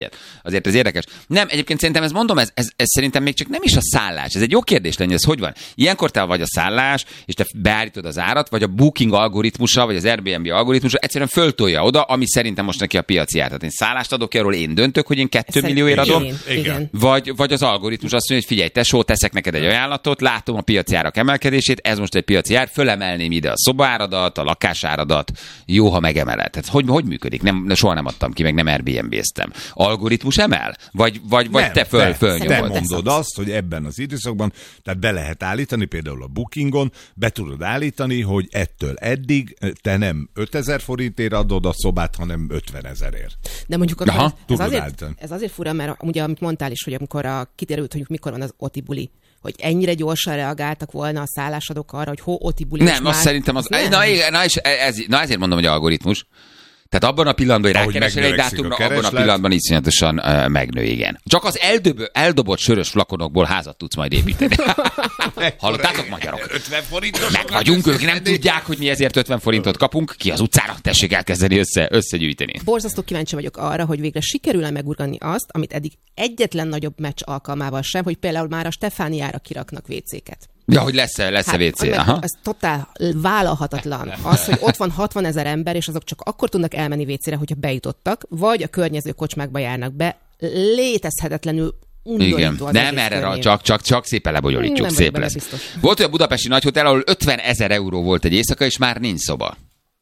Azért ez érdekes. Nem, egyébként szerintem ez szerintem még csak nem is a szállás. Ez egy jó kérdés lenne, ez hogy van? Ilyenkor te vagy a szállás, és te beállítod az árat, vagy a Booking algoritmusa, vagy az Airbnb algoritmusa egyszerűen föltolja oda, ami szerintem most neki a piaci ár. Tehát én szállást adok ki, arról én döntök, hogy én 2 millióért adom. Igen. Vagy az algoritmus azt mondja, hogy figyelj, tesó, teszek neked egy ajánlatot, látom a piaci árak emelkedését, ez most egy piaci ár, fölemelném ide a szobáradat, a lakásáradat, jó, ha megemeled. Tehát hogy működik? Soha nem adtam ki, meg nem Airbnb-ztem. Algoritmus emel? Vagy nem, te fölnyomod? Te mondod azt, hogy ebben az időszakban, tehát be lehet állítani, például a Bookingon, be tudod állítani, hogy ettől eddig te nem 5000 forintért adod a szobát, hanem 50 000-ért. De mondjuk ez azért fura, mert ugye, amit mondtál is, hogy amikor kiderült, hogy mikor van az OTI buli, hogy ennyire gyorsan reagáltak volna a szállásadók arra, hogy OTI buli. Nem, azt szerintem ezért mondom, hogy algoritmus. Tehát abban a pillanatban, hogy rákeresel egy dátumra, abban a pillanatban iszonyatosan megnő, igen. Csak az eldobott sörös flakonokból házat tudsz majd építeni. Hallottátok, magyarok? 50 forintos. Meg vagyunk, ők nem tudják, hogy mi ezért 50 forintot kapunk. Ki az utcára, tessék elkezdeni összegyűjteni. Borzasztó kíváncsi vagyok arra, hogy végre sikerül-e megurgani azt, amit eddig egyetlen nagyobb meccs alkalmával sem, hogy például már a Stefániára kiraknak WC-ket. Ja, hogy lesz WC. Ez totál vállalhatatlan. Az, hogy ott van 60 000 ember, és azok csak akkor tudnak elmenni WC-re, hogyha bejutottak, vagy a környező kocsmákba járnak be. Létezhetetlenül undorító. Igen, nem erre, csak szépen lebonyolítjuk, szép lesz. Biztos. Volt olyan budapesti nagyhotel, ahol 50 000 euró volt egy éjszaka, és már nincs szoba.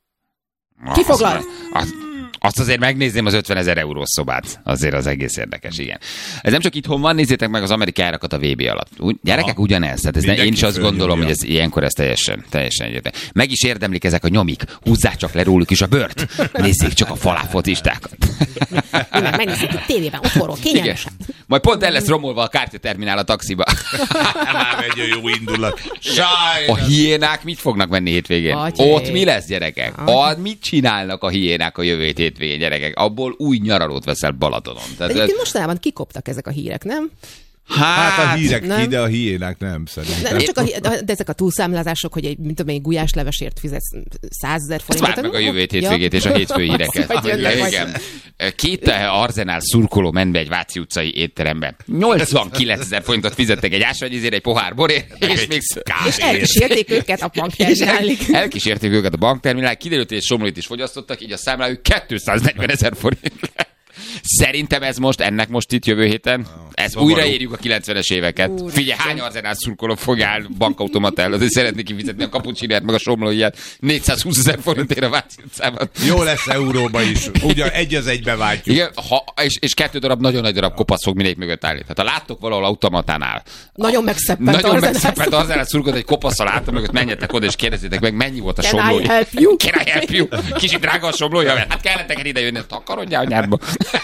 Ki foglal? Azt azért megnézném az 50 000 eurós szobát. Azért az egész érdekes, igen. Ez nem csak itthon van, nézzétek meg az amerikai árakat a VB alatt. Gyerekek ugyanez. Tehát én is azt gondolom, hogy ez ilyenkor ez teljesen egyetem. Meg is érdemlik ezek a nyomik. Húzzák csak le róluk is a bört. Nézzék csak a faláfocistákat. Megnézzük a tévében, otthonról, kényelmesen. Majd pont el lesz romolva a kártyaterminál a taxiba. Már egy jó indulat. A hiénák mit fognak menni hétvégén? Ott mi lesz, gyerekek? Mit csinálnak a hiénák a jövő hétvégén, gyerekek? Abból új nyaralót veszel Balatonon. Egyébként mostanában kikoptak ezek a hírek, nem? Hát a hírek nem. De a hiénák nem szerintem. Nem csak de ezek a túlszámlázások, hogy egy gulyáslevesért fizetsz 100 000 forintot. Várd meg a jövő hétvégét és a hétfő híreket. Igen. 2 Arzenál szurkoló ment be egy Váci utcai étterembe. 89 000 forintot fizettek egy ásványizére, egy pohár borért, és még és elkísérték őket a bankterminálig. Elkísérték őket a bankterminálig, kiderült, hogy egy somlóit is fogyasztottak, így a számlájuk 240 000 forint. Szerintem ennek most itt jövő héten, újraérjük a 90-es éveket. Figyelj, hány Arzenál szurkoló fog áll bankautomatára, azért szeretnék kifizetni a kapucsinert, meg a somlóját 420 000 forintért a Váci utcában. Jó lesz euróba is, ugye egy az egybe váltjuk. Igen, és 2 darab nagyon nagy darab kopasz fog minék mögött állni. Tehát ha láttok valahol automatánál, nagyon megszeppent Arzenál szurkolót egy kopaszsal hátra mögött, menjetek oda és kérdezzétek meg, mennyi volt a somlója. Can I help you? Kicsit drága a somlója, mert hát kellett neked ide jönni, takarodjál anyádba.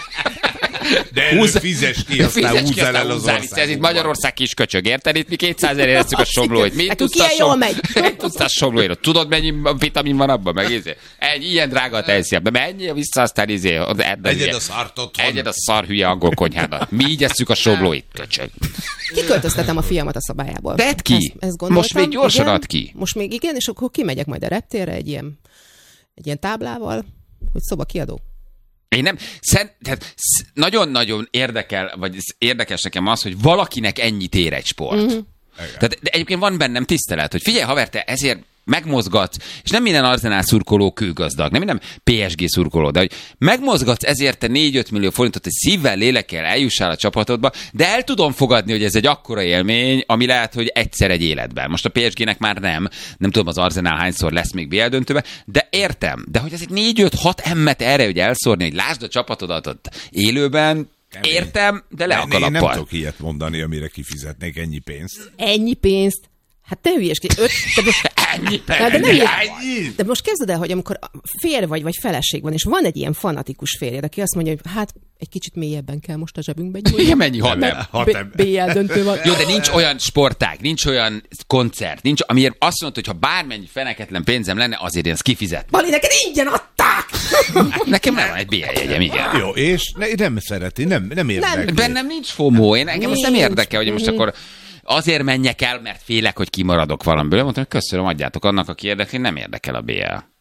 De fizes ki, aztán húzzál el az országot. Ez itt Magyarország kis köcsög, érted? Itt mi 200 000 éreztük a somlóit. Mit tudsz a somlóira? Tudod, mennyi vitamin van abban? Meg ennyi, ilyen drága a tejszél. Menjél vissza, aztán egyed a szart otthon. Egyed a szar hülye angol konyhádat. Mi így esszük a somlóit, köcsög. Kiköltöztetem a fiamat a szobájából. Vedd ki! Most még gyorsan add ki. Most még igen, és akkor kimegyek majd a reptérre egy ilyen táblával, hogy szoba kiadó. Én nem, tehát nagyon-nagyon érdekel, vagy érdekes nekem az, hogy valakinek ennyit ér egy sport. Mm-hmm. Tehát, de egyébként van bennem tisztelet, hogy figyelj, haver, te ezért megmozgatsz, és nem minden Arzenál szurkoló kőgazdag, nem minden PSG szurkoló, de hogy megmozgatsz ezért te 4-5 millió forintot, hogy szívvel, lélekkel eljussál a csapatodba, de el tudom fogadni, hogy ez egy akkora élmény, ami lehet, hogy egyszer egy életben. Most a PSG-nek már nem tudom az Arzenál hányszor lesz még BL döntőbe, de értem, de hogy ez egy 4-5-6 emmet erre, hogy elszórni, hogy lásd a csapatodat ott élőben, értem, de le a kalappal. Én nem tudok ilyet mondani, amire kifizetnék ennyi pénzt. Ennyi pénzt? Hát te hülyeskedj. Ennyi. De most kezded el, hogy amikor férj vagy feleség van, és van egy ilyen fanatikus férjed, aki azt mondja, hogy hát egy kicsit mélyebben kell most a zsebünkbe nyúlni. Igen, mennyi, ha nem. BL döntő van. Jó, de nincs olyan sportág, nincs olyan koncert, nincs, amiért azt mondod, hogy ha bármennyi feneketlen pénzem lenne, azért én ezt kifizet. Bali, neked ingyen adták! Nekem nem van egy BL jegyem, igen. Jó, és nem szereti, nem érdekli. Bennem nincs FOMO, engem most nem érdekel, hogy most akkor azért menjek el, mert félek, hogy kimaradok valamiből. Mondtam, hogy köszönöm, adjátok annak, aki érdekli, nem érdekel a BL.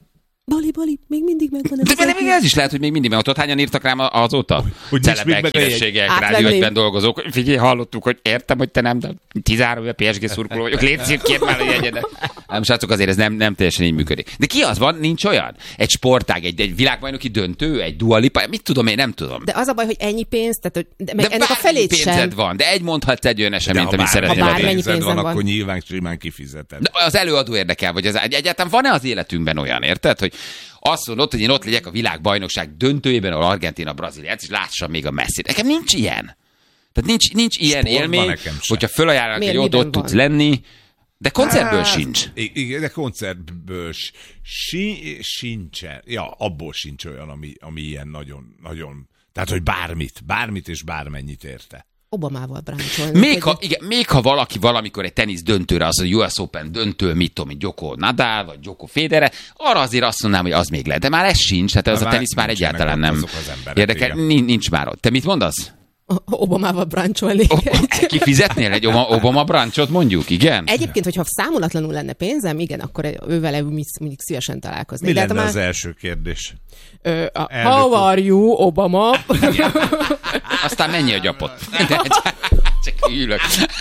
Bali, még mindig megvan ez. De még ez is lehet, hogy még mindig megvan. Hányan írtak rám azóta? Hogy Celebek, hírességek, Rádió 1-ben dolgozók. Figyelj, hallottuk, hogy értem, hogy te nem, de 13 éve PSG szurkoló vagyok. Légy szív, kérj már a jegyedet. Nem, srácok, azért ez nem teljesen így működik. De ki az van? Nincs olyan? Egy sportág, egy világbajnoki döntő, egy Dua Lipa, mit tudom én, nem tudom. De az a baj, hogy ennyi pénz, tehát hogy de ennek a felét pénzed sem. van, de mondhatsz egy olyan eseményt, amit Ha szeretnél. bármennyi pénzed pénzem van. akkor nyilván simán kifizeted. De az előadó érdekel, vagy az egyáltalán van-e az életünkben olyan, érted, hogy azt mondod, hogy én ott legyek a világbajnokság döntőjében, ahol Argentína, Brazília, és lássam még a Messit. Nekem nincs ilyen. Tehát nincs ilyen Sportban élmény, hogyha fölajánlnak, hogy ott tudsz lenni, de koncertből sincs. Igen, de koncertből sincsen. Ja, abból sincs olyan, ami ilyen nagyon... Tehát, hogy bármit és bármennyit érte. Obamával bráncsolni. Még ha valaki valamikor egy tenisz döntőre, az a US Open döntő, mit tudom, Djoko Nadal, vagy Djoko Federer, arra azért azt mondanám, hogy az még lehet. De már ez sincs, hát az a tenisz már egyáltalán nem érdekel. Nincs már ott. Te mit mondasz? Obamával brancsolni. Kifizetnél egy Obama brancsot, mondjuk, igen? Egyébként, hogyha számolatlanul lenne pénzem, igen, akkor ővele mondjuk szívesen találkozni. Mi lenne az első kérdés? How are you, Obama? Aztán mennyi a gyapot? Csak ülök.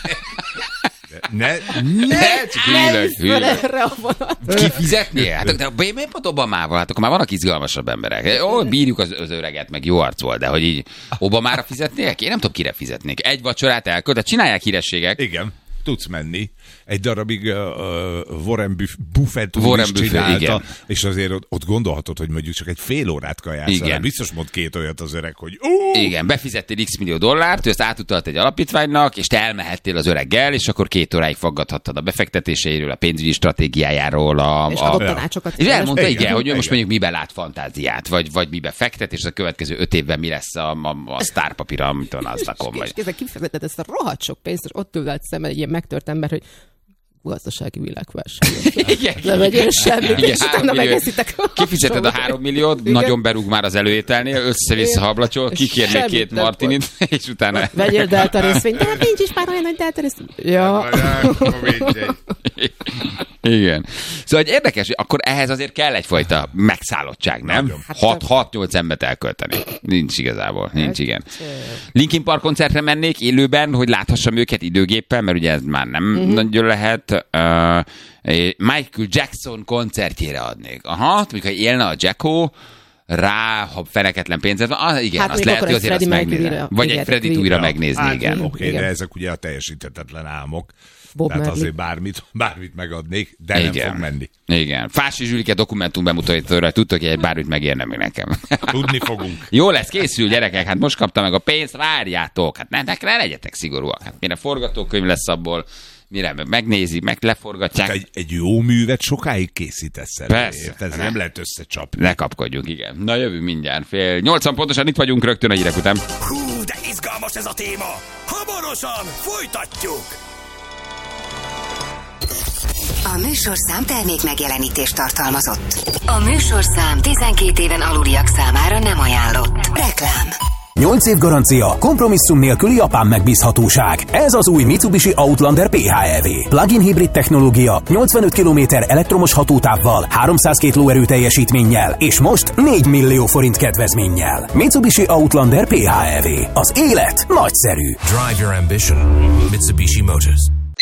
Kifizetnél? Hát, de miért pont Obamával? Hát akkor már vannak izgalmasabb emberek. Ó, bírjuk az öreget, meg jó arc volt, de hogy így Obamára fizetnél? Én nem tudom, kire fizetnék. Egy vacsorát elkölt, csinálják hírességek. Igen. Tudsz menni. Egy darabig Warren Buffett is csinálta, igen. És azért ott gondolhatod, hogy mondjuk csak egy fél órát kajálsz. Biztos mond két olyat az öreg, hogy igen, befizettél X millió dollárt, ő ezt átutalt egy alapítványnak, és te elmehettél az öreggel, és akkor 2 óráig faggathattad a befektetéseiről, a pénzügyi stratégiájáról. És adott tanácsokat. És elmondta, igen, hogy ő most mondjuk miben lát fantáziát, vagy miben fektet, és a következő 5 évben mi lesz a sztárpapíra, amit a NASDAQ-on vagy. És kifizetted ezt a rohadt sok pénzt, és ott ül szemben egy ilyen megtört ember, hogy gazdasági világválság. Nem vegyél semmit, és utána megeszitek. Kifizeted a 3 milliót, nagyon berúg már az előételnél, össze-vissza hablacsol, kikér még 2 martinit, és utána... Vegyél delta részvényt, de hát nincs is már olyan nagy delta részvény. Ja. Igen. Szóval érdekes, hogy akkor ehhez azért kell egyfajta megszállottság, nem? 6-8 embert elkölteni. Nincs igazából, nincs igen. Linkin Park koncertre mennék élőben, hogy láthassam őket időgéppen, mert ugye ez már nem nagyon lehet. Michael Jackson koncertjére adnék. Aha, mondjuk, ha élne a Jacko, ha feneketlen pénzed van, igen, hát azt lehet, hogy azért azt megnézni. Vagy egy Freddit újra megnézni, igen. Oké, de ezek ugye a teljesíthetetlen álmok. Tehát azért bármit megadnék, de igen. Nem fog menni. Igen. Fási Zsülike dokumentum bemutatóra tudtok, hogy egy bármit megérne még nekem. Tudni fogunk. Jó lesz, készül gyerekek, hát most kaptam meg a pénzt, várjátok. Hát ne legyetek szigorúak. Hát mire forgatókönyv lesz abból, mire megnézik, meg leforgatják. Hát egy jó művet sokáig készítesz el. Persze. Ez nem lehet összecsapni. Ne kapkodjunk, igen. Na jövünk mindjárt. 7:80 pontosan itt vagyunk rögtön a hírek után. Hú, de izgalmas ez a téma. Hamarosan folytatjuk. A műsorszám termék megjelenítést tartalmazott. A műsorszám 12 éven aluliak számára nem ajánlott. Reklám. 8 év garancia, kompromisszum nélküli japán megbízhatóság. Ez az új Mitsubishi Outlander PHEV. Plug-in hibrid technológia, 85 km elektromos hatótávval, 302 lóerő teljesítménnyel, és most 4 millió forint kedvezménnyel. Mitsubishi Outlander PHEV. Az élet nagyszerű. Drive your ambition. Mitsubishi Motors.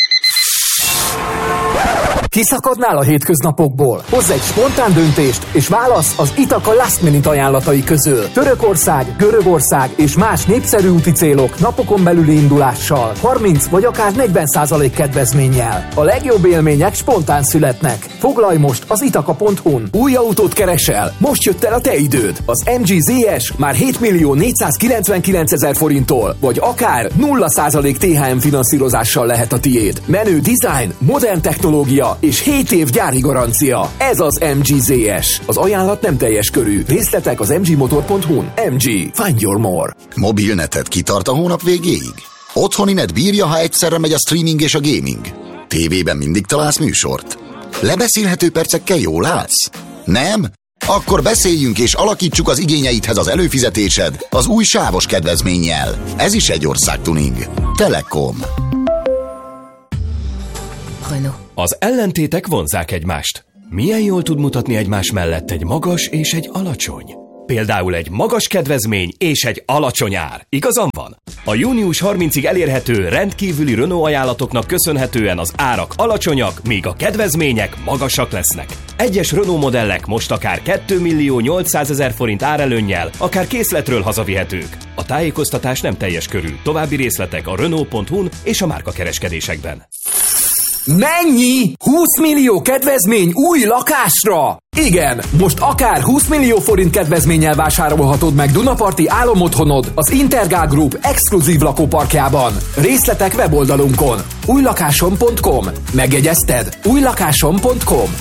Kiszakadnál a hétköznapokból? Hozz egy spontán döntést, és válasz az Ithaca Last Minute ajánlatai közül. Törökország, Görögország és más népszerű úti célok napokon belüli indulással, 30 vagy akár 40% kedvezménnyel. A legjobb élmények spontán születnek. Foglalj most az ithaca.hu-n. Új autót keresel? Most jött el a te időd. Az MG ZS már 7.499.000 forinttól, vagy akár 0% THM finanszírozással lehet a tiéd. Menő design, modern technológia és 7 év gyári garancia. Ez az MG ZS. Az ajánlat nem teljes körű. Részletek az mgmotor.hu-n. MG. Find your more. Mobilneted kitart a hónap végéig? Otthoni net bírja, ha egyszerre megy a streaming és a gaming? Tévében mindig találsz műsort? Lebeszélhető percekkel jól állsz? Nem? Akkor beszéljünk és alakítsuk az igényeidhez az előfizetésed az új sávos kedvezménnyel. Ez is egy országtuning. Telekom. Renault. Az ellentétek vonzzák egymást. Milyen jól tud mutatni egymás mellett egy magas és egy alacsony? Például egy magas kedvezmény és egy alacsony ár. Igazam van? A június 30-ig elérhető rendkívüli Renault ajánlatoknak köszönhetően az árak alacsonyak, míg a kedvezmények magasak lesznek. Egyes Renault modellek most akár 2 800 000 forint árelőnnyel, akár készletről hazavihetők. A tájékoztatás nem teljes körű. További részletek a Renault.hu-n és a márkakereskedésekben. Mennyi? 20 millió kedvezmény új lakásra? Igen, most akár 20 millió forint kedvezménnyel vásárolhatod meg Dunaparti álomotthonod az Intergál Group exkluzív lakóparkjában. Részletek weboldalunkon. újlakásom.com. Megjegyezted? újlakásom.com.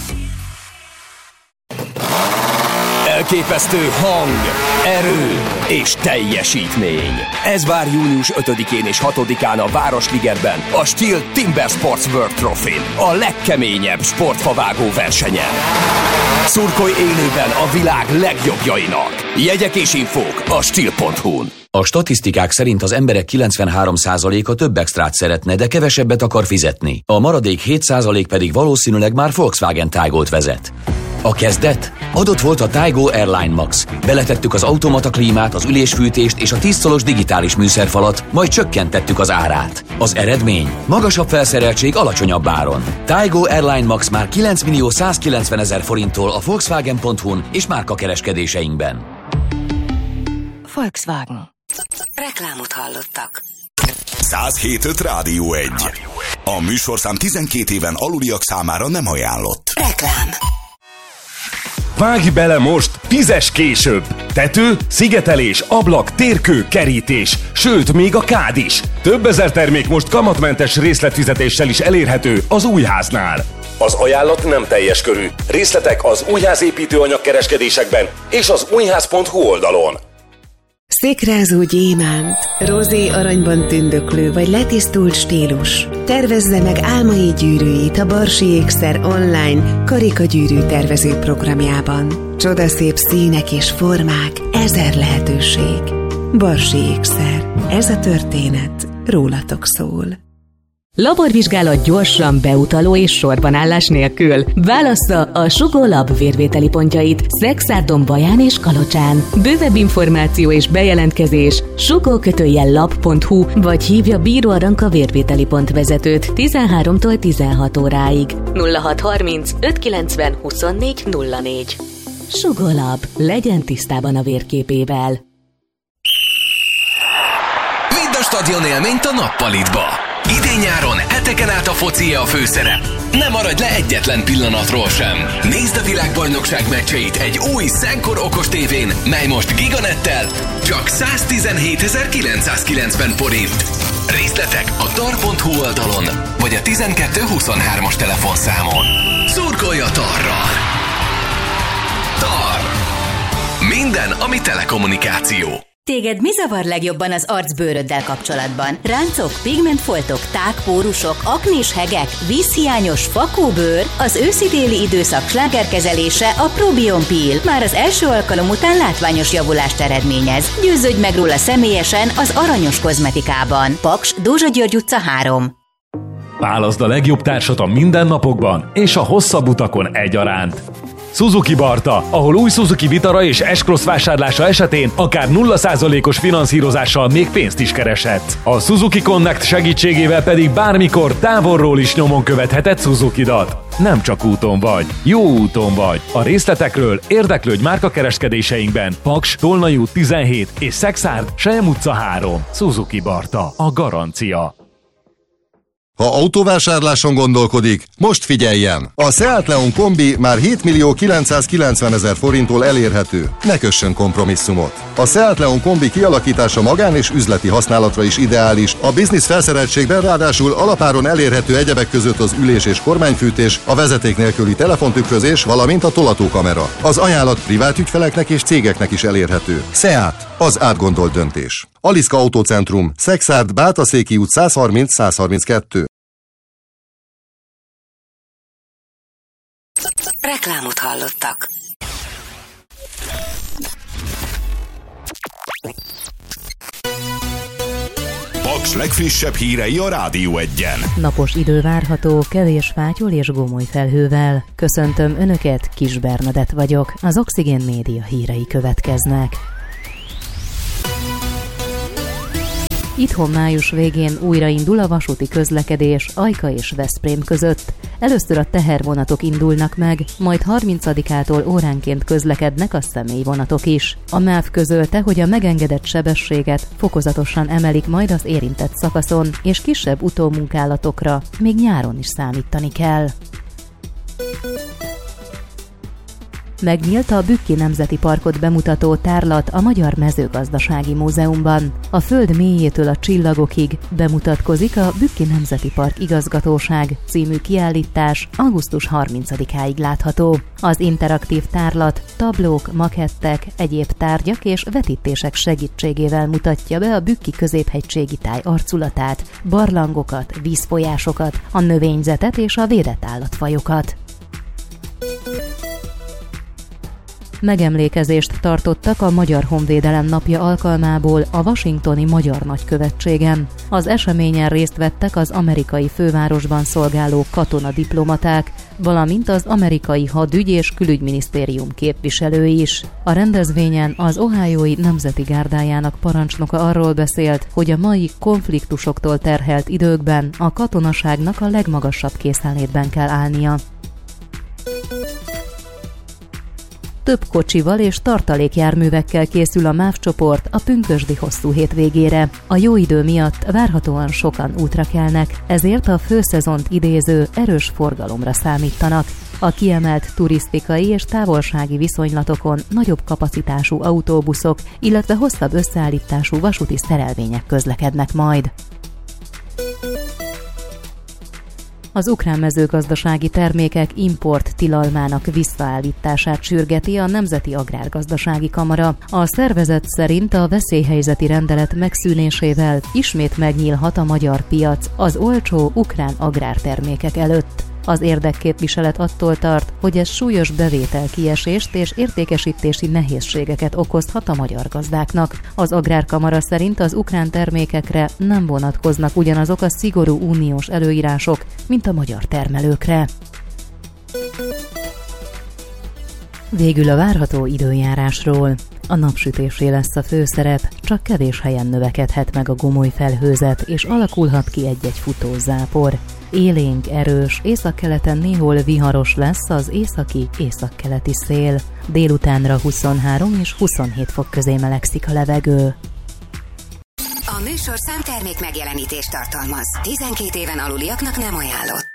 Elképesztő hang, erő és teljesítmény. Ez vár június 5-én és 6-án a Városligetben, a Steel Timber Sports World Trophy-n, a legkeményebb sportfavágó versenyen. Szurkolj élőben a világ legjobbjainak. Jegyek és infók a steel.hu-n. A statisztikák szerint az emberek 93%-a több extrát szeretne, de kevesebbet akar fizetni. A maradék 7% pedig valószínűleg már Volkswagen Taygot vezet. A kezdet? Adott volt a Taygo Airline Max. Beletettük az automata klímát, az ülésfűtést és a 10 szolos digitális műszerfalat, majd csökkentettük az árát. Az eredmény? Magasabb felszereltség alacsonyabb áron. Taygo Airline Max már 9 190 000 forinttól a Volkswagen.hu-n és márkakereskedéseinkben. Volkswagen. Reklámot hallottak. 107.5 Rádió 1. A műsorszám 12 éven aluliak számára nem ajánlott. Reklám. Vágj bele most 10-es később! Tető, szigetelés, ablak, térkő, kerítés, sőt, még a kád is. Több ezer termék most kamatmentes részletfizetéssel is elérhető az Újháznál. Az ajánlat nem teljes körű. Részletek az Újház építőanyag kereskedésekben és az újház.hu oldalon. Szikrázó gyémánt, rozé aranyban tündöklő vagy letisztult stílus. Tervezze meg álmai gyűrűit a Barsi Ékszer online karikagyűrű tervező programjában. Csodaszép színek és formák, 1000 lehetőség. Barsi Ékszer. Ez a történet rólatok szól. Laborvizsgálat gyorsan, beutaló és sorbanállás nélkül. Válassza a Sugó Lab vérvételi pontjait Szexárdon, Baján és Kalocsán. Bővebb információ és bejelentkezés sugó-lab.hu vagy hívja Bíró Aranka vérvételi pont vezetőt 13-tól 16 óráig. 0630 590 24 04. Sugó Lab. Legyen tisztában a vérképével. Vidd a stadion élményt a Nappalitba. Idén-nyáron heteken át a focie a főszerep. Ne maradj le egyetlen pillanatról sem. Nézd a világbajnokság meccseit egy új Szenkor okos tévén, mely most Giganettel csak 117.990 forint. Részletek a tar.hu oldalon, vagy a 1223-as telefonszámon. Szurkolj a Tarral! Tar. Minden, ami telekommunikáció. Téged mi zavar legjobban az arcbőröddel kapcsolatban? Ráncok, pigmentfoltok, tágpórusok, aknés hegek, vízhiányos fakóbőr? Az őszi-téli időszak slágerkezelése a Probion Peel. Már az első alkalom után látványos javulást eredményez. Győződj meg róla személyesen az Aranyos kozmetikában. Paks, Dózsa György utca 3. Válaszd a legjobb társat a mindennapokban és a hosszabb utakon egyaránt. Suzuki Barta, ahol új Suzuki Vitara és S-Cross vásárlása esetén akár 0%-os finanszírozással még pénzt is kereshetsz. A Suzuki Connect segítségével pedig bármikor távolról is nyomon követheted Suzukidat. Nem csak úton vagy, jó úton vagy. A részletekről érdeklődj márkakereskedéseinkben. Paks, Tolnai út 17 és Szexárd, Selyem utca 3. Suzuki Barta, a garancia. Ha autóvásárláson gondolkodik, most figyeljen! A Seat Leon kombi már 7.990.000 forinttól elérhető. Ne kössön kompromisszumot! A Seat Leon kombi kialakítása magán és üzleti használatra is ideális. A biznisz felszereltségben ráadásul alapáron elérhető egyebek között az ülés- és kormányfűtés, a vezeték nélküli telefontükrözés, valamint a tolatókamera. Az ajánlat privát ügyfeleknek és cégeknek is elérhető. Seat, az átgondolt döntés. Aliszka Autócentrum, Szexárd, Bátaszéki út 130-132. Reklámot hallottak. Paks legfrissebb hírei a Rádió Egyen. Napos idő várható, kevés fátyol és gomoly felhővel. Köszöntöm Önöket, Kis Bernadett vagyok. Az Oxigén Média hírei következnek. Itthon május végén újraindul a vasúti közlekedés Ajka és Veszprém között. Először a tehervonatok indulnak meg, majd 30-ától óránként közlekednek a személyvonatok is. A MÁV közölte, hogy a megengedett sebességet fokozatosan emelik majd az érintett szakaszon, és kisebb utómunkálatokra még nyáron is számítani kell. Megnyílt a Bükki Nemzeti Parkot bemutató tárlat a Magyar Mezőgazdasági Múzeumban. A föld mélyétől a csillagokig bemutatkozik a Bükki Nemzeti Park Igazgatóság című kiállítás, augusztus 30-áig látható. Az interaktív tárlat tablók, makettek, egyéb tárgyak és vetítések segítségével mutatja be a Bükki középhegységi táj arculatát, barlangokat, vízfolyásokat, a növényzetet és a védett állatfajokat. Megemlékezést tartottak a Magyar Honvédelem napja alkalmából a washingtoni Magyar Nagykövetségen. Az eseményen részt vettek az amerikai fővárosban szolgáló katonadiplomaták, valamint az amerikai hadügy és külügyminisztérium képviselői is. A rendezvényen az Ohiói Nemzeti Gárdájának parancsnoka arról beszélt, hogy a mai konfliktusoktól terhelt időkben a katonaságnak a legmagasabb készenlétben kell állnia. Több kocsival és tartalékjárművekkel készül a MÁV csoport a pünkösdi hosszú hétvégére. A jó idő miatt várhatóan sokan útra kelnek, ezért a főszezont idéző erős forgalomra számítanak. A kiemelt turisztikai és távolsági viszonylatokon nagyobb kapacitású autóbuszok, illetve hosszabb összeállítású vasúti szerelvények közlekednek majd. Az ukrán mezőgazdasági termékek import tilalmának visszaállítását sürgeti a Nemzeti Agrárgazdasági Kamara. A szervezet szerint a veszélyhelyzeti rendelet megszűnésével ismét megnyílhat a magyar piac az olcsó ukrán agrártermékek előtt. Az érdekképviselet attól tart, hogy ez súlyos bevételkiesést és értékesítési nehézségeket okozhat a magyar gazdáknak. Az Agrárkamara szerint az ukrán termékekre nem vonatkoznak ugyanazok a szigorú uniós előírások, mint a magyar termelőkre. Végül a várható időjárásról. A napsütésé lesz a főszerep, csak kevés helyen növekedhet meg a gomoly felhőzet, és alakulhat ki egy-egy futózápor. Élénk, erős, északkeleten néhol viharos lesz az északi-északkeleti szél. Délutánra 23 és 27 fok közé melegszik a levegő. A műsorszám termék megjelenítést tartalmaz. 12 éven aluliaknak nem ajánlott.